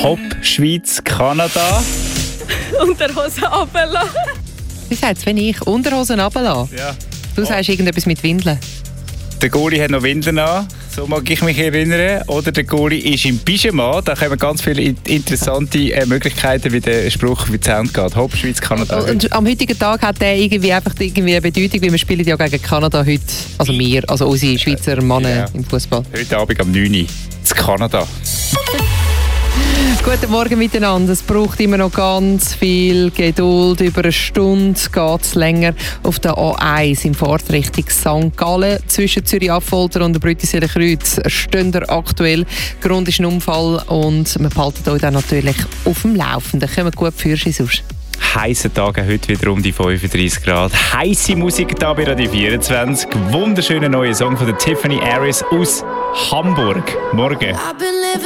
Hopp, Schweiz, Kanada. Unterhosen runterlassen. Wie sagt es, wenn ich Unterhosen runterlasse? Ja. Du sagst irgendetwas mit Windeln. Der Goalie hat noch Windeln an, so mag ich mich erinnern. Oder der Goalie ist im Pyjama. Da kommen ganz viele interessante Möglichkeiten, wie der Spruch wie Sound geht. Hopp, Schweiz, Kanada. Und am heutigen Tag hat der irgendwie eine Bedeutung, weil wir spielen ja gegen Kanada heute. Also wir, also unsere Schweizer Männer im Fußball. Heute Abend am 9 Uhr in Kanada. Guten Morgen miteinander. Es braucht immer noch ganz viel Geduld. Über eine Stunde geht es länger auf der A1 in Fahrtrichtung St. Gallen. Zwischen Zürich-Affolter und Brüttiseler-Kreuz stehen aktuell. Grund ist ein Unfall und wir behalten euch dann natürlich auf dem Laufenden. Kommt gut für Sie sonst. Heiße Tage heute wieder um die 35 Grad. Heiße Musik da bei Radio 24. Wunderschöner neuer Song von der Tiffany Harris aus Hamburg. Morgen.